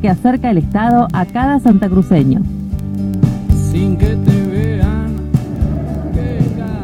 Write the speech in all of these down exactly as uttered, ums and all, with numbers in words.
que acerca el Estado a cada santacruceño. Sin que te vean, qué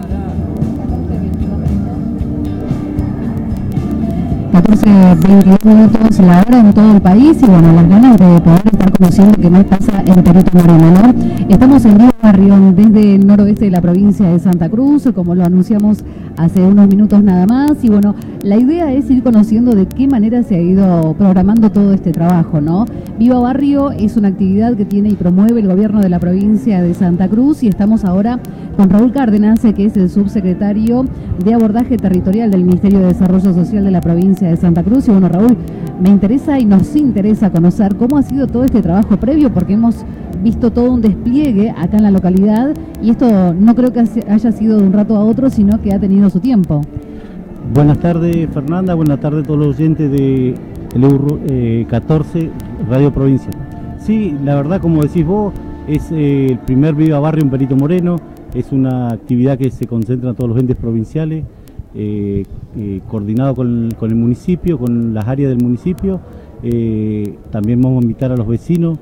catorce veintidós minutos la hora en todo el país y bueno, las ganas de poder estar conociendo qué más pasa en Perito Moreno, ¿no? Estamos en Viva Barrio, desde el noroeste de la provincia de Santa Cruz, como lo anunciamos hace unos minutos nada más, y bueno, la idea es ir conociendo de qué manera se ha ido programando todo este trabajo, ¿no? Viva Barrio es una actividad que tiene y promueve el gobierno de la provincia de Santa Cruz y estamos ahora con Raúl Cárdenas, que es el subsecretario de Abordaje Territorial del Ministerio de Desarrollo Social de la provincia de Santa Cruz. Y bueno, Raúl, me interesa y nos interesa conocer cómo ha sido todo este trabajo previo, porque hemos visto todo un despliegue acá en la localidad y esto no creo que haya sido de un rato a otro, sino que ha tenido su tiempo. Buenas tardes, Fernanda, buenas tardes a todos los oyentes de el Euro eh, catorce Radio Provincia. Sí, la verdad, como decís vos, es eh, el primer Viva Barrio en Perito Moreno, es una actividad que se concentra en todos los entes provinciales, eh, eh, coordinado con, con el municipio, con las áreas del municipio. Eh, también vamos a invitar a los vecinos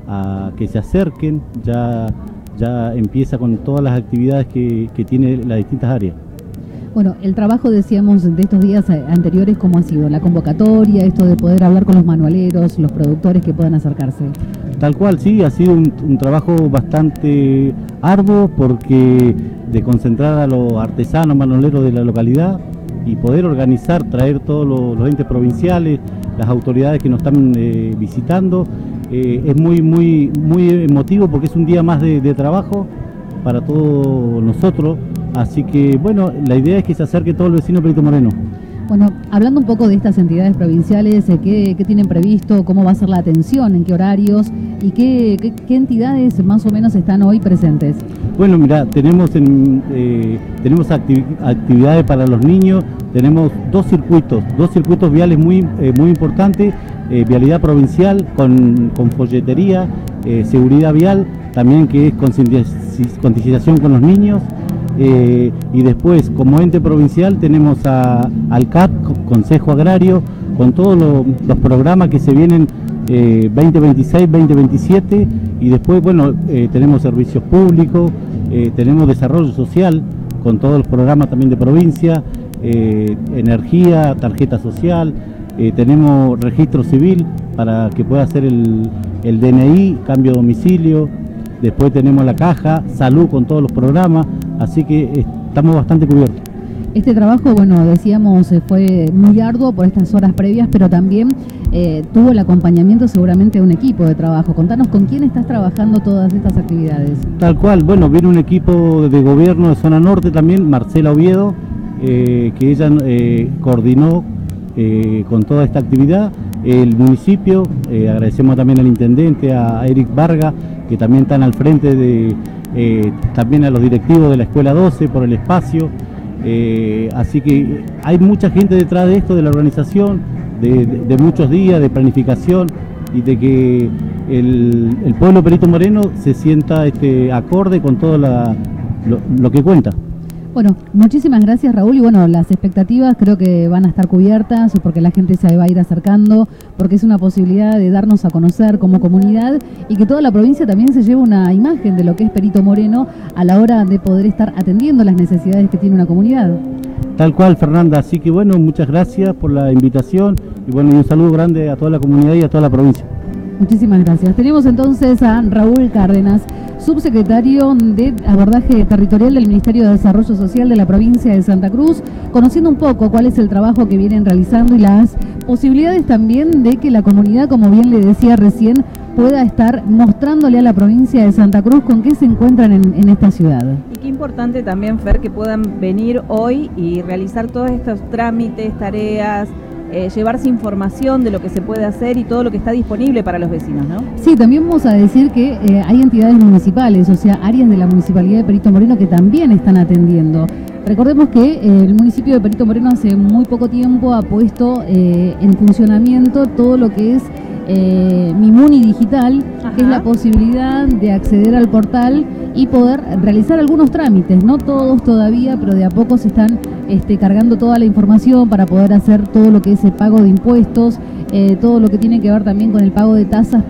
a que se acerquen, ya, ya empieza con todas las actividades que, que tiene las distintas áreas. Bueno, el trabajo, decíamos, de estos días anteriores, ¿cómo ha sido? La convocatoria, esto de poder hablar con los manualeros, los productores que puedan acercarse. Tal cual, sí, ha sido un, un trabajo bastante arduo, porque de concentrar a los artesanos manualeros de la localidad y poder organizar, traer todos los, los entes provinciales, las autoridades que nos están eh, visitando, eh, es muy, muy, muy emotivo porque es un día más de, de trabajo para todos nosotros. Así que, bueno, la idea es que se acerque todo el vecino de Perito Moreno. Bueno, hablando un poco de estas entidades provinciales, ¿qué, qué tienen previsto? ¿Cómo va a ser la atención? ¿En qué horarios? ¿Y qué, qué, qué entidades más o menos están hoy presentes? Bueno, mira, tenemos, en, eh, tenemos activ actividades para los niños, tenemos dos circuitos, dos circuitos viales muy, eh, muy importantes, eh, vialidad provincial con, con folletería, eh, seguridad vial, también que es concientización con los niños. Eh, y después, como ente provincial, tenemos a, al C A P, Consejo Agrario, con todos lo, los programas que se vienen eh, veinte veintiséis, veinte veintisiete, y después, bueno, eh, tenemos servicios públicos, eh, tenemos desarrollo social, con todos los programas también de provincia, eh, energía, tarjeta social, eh, tenemos registro civil para que pueda hacer el, el D N I, cambio de domicilio. Después tenemos la caja, salud con todos los programas, así que estamos bastante cubiertos. Este trabajo, bueno, decíamos, fue muy arduo por estas horas previas, pero también eh, tuvo el acompañamiento seguramente de un equipo de trabajo. Contanos con quién estás trabajando todas estas actividades. Tal cual, bueno, viene un equipo de gobierno de Zona Norte también, Marcela Oviedo, eh, que ella eh, coordinó eh, con toda esta actividad. El municipio, eh, agradecemos también al intendente, a Eric Vargas, que también están al frente de, eh, también a los directivos de la Escuela doce por el espacio, eh, así que hay mucha gente detrás de esto, de la organización, de, de, de muchos días, de planificación, y de que el, el pueblo de Perito Moreno se sienta este, acorde con todo la, lo, lo que cuenta. Bueno, muchísimas gracias, Raúl, y bueno, las expectativas creo que van a estar cubiertas porque la gente se va a ir acercando, porque es una posibilidad de darnos a conocer como comunidad y que toda la provincia también se lleve una imagen de lo que es Perito Moreno a la hora de poder estar atendiendo las necesidades que tiene una comunidad. Tal cual, Fernanda, así que bueno, muchas gracias por la invitación y bueno, y un saludo grande a toda la comunidad y a toda la provincia. Muchísimas gracias. Tenemos entonces a Raúl Cárdenas, subsecretario de Abordaje Territorial del Ministerio de Desarrollo Social de la provincia de Santa Cruz, conociendo un poco cuál es el trabajo que vienen realizando y las posibilidades también de que la comunidad, como bien le decía recién, pueda estar mostrándole a la provincia de Santa Cruz con qué se encuentran en, en esta ciudad. Y qué importante también, Fer, que puedan venir hoy y realizar todos estos trámites, tareas, Eh, llevarse información de lo que se puede hacer y todo lo que está disponible para los vecinos, ¿no? Sí, también vamos a decir que eh, hay entidades municipales, o sea, áreas de la Municipalidad de Perito Moreno que también están atendiendo. Recordemos que eh, el municipio de Perito Moreno hace muy poco tiempo ha puesto eh, en funcionamiento todo lo que es eh, Mi Muni Digital, Ajá. que es la posibilidad de acceder al portal y poder realizar algunos trámites, no todos todavía, pero de a poco se están este, cargando toda la información para poder hacer todo lo que es el pago de impuestos, eh, todo lo que tiene que ver también con el pago de tasas.